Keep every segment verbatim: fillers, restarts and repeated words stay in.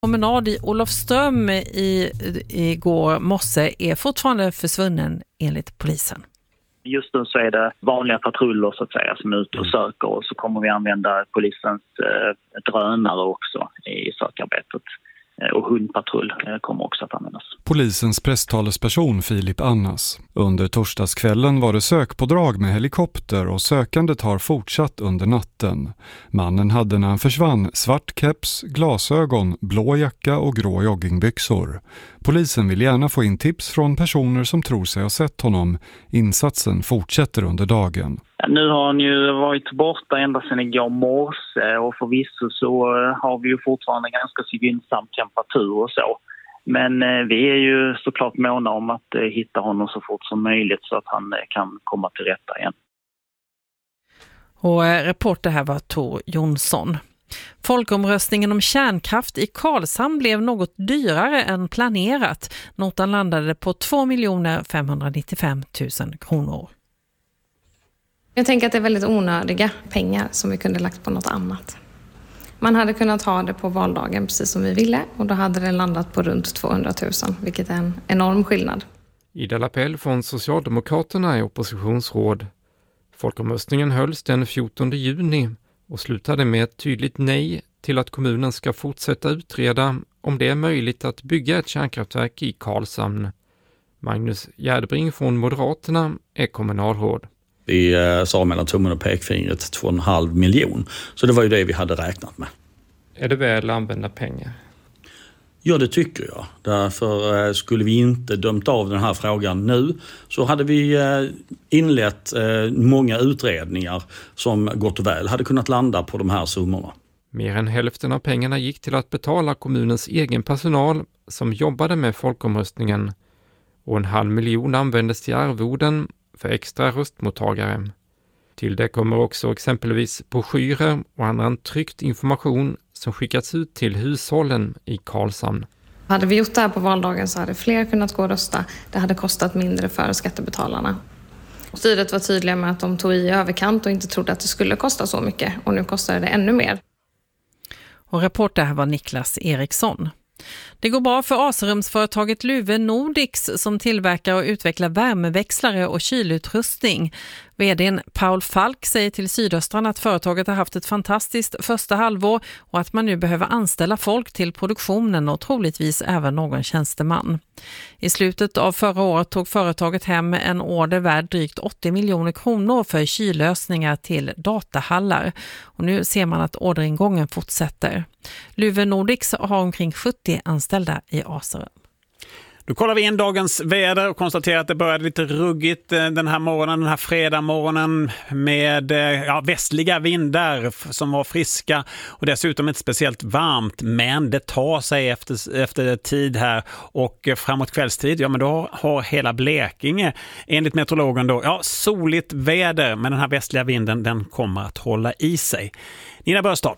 Promenad i Olofström i, igår morse är fortfarande försvunnen enligt polisen. Just nu så är det vanliga patruller så att säga som är ute och söker, och så kommer vi använda polisens eh, drönare också i sökarbetet. Och hundpatrull kommer också att användas. Polisens presstalesperson Filip Annas. Under torsdagskvällen var det sökpådrag med helikopter och sökandet har fortsatt under natten. Mannen hade när han försvann svart keps, glasögon, blå jacka och grå joggingbyxor. Polisen vill gärna få in tips från personer som tror sig ha sett honom. Insatsen fortsätter under dagen. Nu har han ju varit borta ända sedan igår morse, och förvisso så har vi ju fortfarande ganska så gynnsam temperatur och så. Men vi är ju såklart måna om att hitta honom så fort som möjligt så att han kan komma till rätta igen. Och reporter här var Tor Jonsson. Folkomröstningen om kärnkraft i Karlshamn blev något dyrare än planerat. Notan landade på två miljoner femhundranittiofem tusen kronor. Jag tänker att det är väldigt onödiga pengar som vi kunde lagt på något annat. Man hade kunnat ha det på valdagen precis som vi ville, och då hade det landat på runt tvåhundratusen, vilket är en enorm skillnad. Ida Lapell från Socialdemokraterna är oppositionsråd. Folkomröstningen hölls den fjortonde juni och slutade med ett tydligt nej till att kommunen ska fortsätta utreda om det är möjligt att bygga ett kärnkraftverk i Karlshamn. Magnus Gärdebring från Moderaterna är kommunalråd. Vi sa mellan tummen och pekfingret två och en halv miljon. Så det var ju det vi hade räknat med. Är det väl använda pengar? Ja, det tycker jag. Därför skulle vi inte dömt av den här frågan nu, så hade vi inlett många utredningar som gott och väl hade kunnat landa på de här summorna. Mer än hälften av pengarna gick till att betala kommunens egen personal som jobbade med folkomröstningen, och en halv miljon användes till arvoden för extra röstmottagare. Till det kommer också exempelvis broschyrer och annan tryckt information som skickats ut till hushållen i Karlshamn. Hade vi gjort det här på valdagen så hade fler kunnat gå och rösta. Det hade kostat mindre för skattebetalarna. Styret var tydliga med att de tog i överkant och inte trodde att det skulle kosta så mycket, och nu kostar det ännu mer. Och reporter här var Niklas Eriksson. Det går bra för Acerumsföretaget Luve Nordics som tillverkar och utvecklar värmeväxlare och kylutrustning. Vd:n Paul Falk säger till Sydöstran att företaget har haft ett fantastiskt första halvår och att man nu behöver anställa folk till produktionen och troligtvis även någon tjänsteman. I slutet av förra året tog företaget hem en order värd drygt åttio miljoner kronor för kyllösningar till datahallar. Och nu ser man att orderingången fortsätter. Luve Nordics har omkring sjuttio anställda i Acerum. Då kollar vi in dagens väder och konstaterar att det började lite ruggigt den här morgonen, den här fredag morgonen med ja, västliga vindar som var friska och dessutom inte speciellt varmt, men det tar sig efter, efter tid här, och framåt kvällstid, ja men då har hela Blekinge enligt meteorologen då, ja soligt väder, men den här västliga vinden den kommer att hålla i sig. Nina Börstad.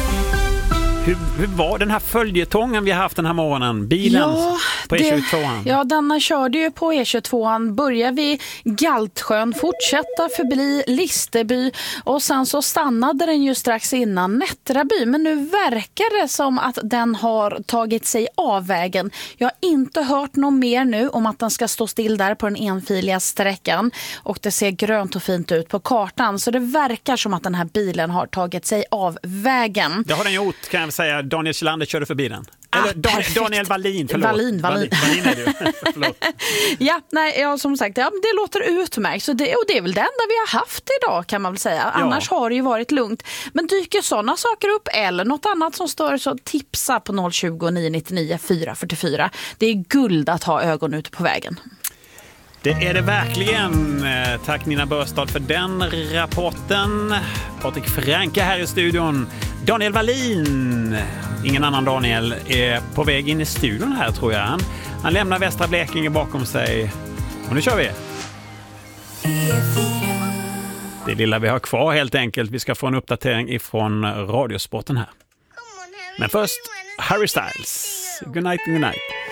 Hur, hur var den här följetongen vi har haft den här morgonen? Bilen ja, på E tjugotvå. Ja, denna körde ju på E tjugotvå. Börjar vi Galtsjön, fortsätta förbi Listerby och sen så stannade den ju strax innan Nättraby. Men nu verkar det som att den har tagit sig av vägen. Jag har inte hört något mer nu om att den ska stå still där på den enfiliga sträckan. Och det ser grönt och fint ut på kartan. Så det verkar som att den här bilen har tagit sig av vägen. Det har den gjort, kan jag säga. Daniel Kjellander körde förbi den. Ah, Eller Dan- Daniel Wallin, förlåt. Wallin, Wallin. Wallin är du. Förlåt. Ja, nej, ja, som sagt, ja, det låter utmärkt. Så det, och det är väl det enda vi har haft idag, kan man väl säga. Annars ja. har det ju varit lugnt. Men dyker sådana saker upp eller något annat som stör, så tipsa på noll tjugo, nio nittionio, fyra fyrtiofyra. Det är guld att ha ögon ute på vägen. Det är det verkligen. Tack Nina Börstad för den rapporten. Patrik Franke här i studion. Daniel Wallin, ingen annan Daniel, är på väg in i studion här tror jag. Han, han lämnar Västra Blekinge bakom sig. Och nu kör vi. Det lilla vi har kvar helt enkelt. Vi ska få en uppdatering ifrån Radiosporten här. Men först Harry Styles. Good night, good night.